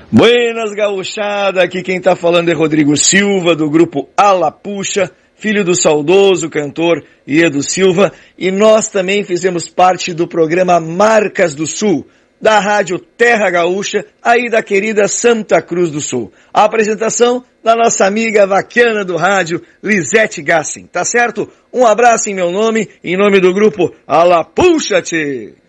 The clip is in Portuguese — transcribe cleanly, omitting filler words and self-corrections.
Buenas, gauchada, aqui quem tá falando é Rodrigo Silva, do grupo Alapuxa, filho do saudoso cantor Edu Silva, e nós também fizemos parte do programa Marcas do Sul, da rádio Terra Gaúcha, aí da querida Santa Cruz do Sul. A apresentação da nossa amiga vaquiana do rádio, Lisete Gassin, tá certo? Um abraço em meu nome, em nome do grupo Alapuxa-te!